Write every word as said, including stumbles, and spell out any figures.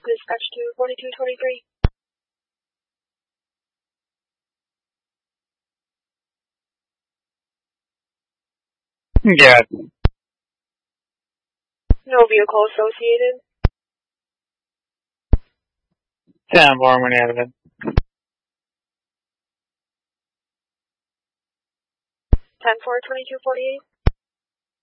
dispatch to forty-two twenty-three. Yeah. No vehicle associated. ten four when evident. ten four twenty-two forty-eight.